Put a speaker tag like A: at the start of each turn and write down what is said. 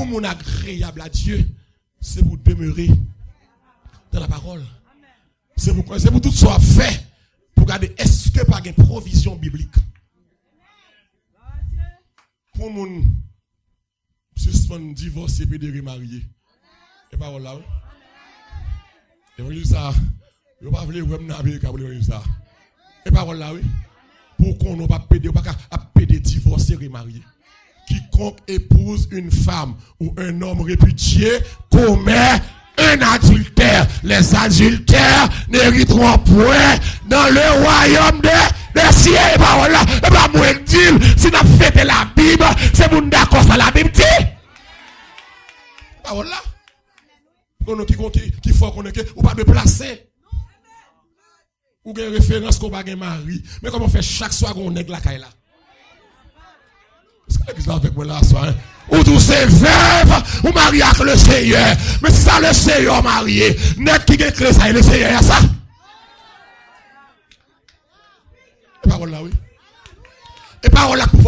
A: pour mon agréable à Dieu, c'est pour demeurer dans la parole. C'est pour tout soit fait pour garder est-ce que pas une provision biblique. Pour mon suspendre divorce et puis de remarier. Et parole là. Et vous dites ça. Vous pas voulu vous n'avez qu'à vous dire ça. Et parole là oui. Pour qu'on ne pas péder, pas péder divorcer remarier. Quiconque épouse une femme ou un homme répudié commet un adultère. Les adultères n'hériteront point dans le royaume des cieux. Et parole là, et pas moi dire, si nous avons fait la Bible, c'est pour nous d'accord sur la Bible. Parole là. Qui faut qu'on ait, ou pas de placer. Ou une référence qu'on va gagner mari. Mais comment on fait chaque soir qu'on nègre la caille là? Est-ce que l'église là avec moi là soir? Ou tous ces veuves, ou marié avec le Seigneur. Mais si ça le Seigneur marié, net qui gagne ça, le Seigneur ça. Et parole là oui. Et parole là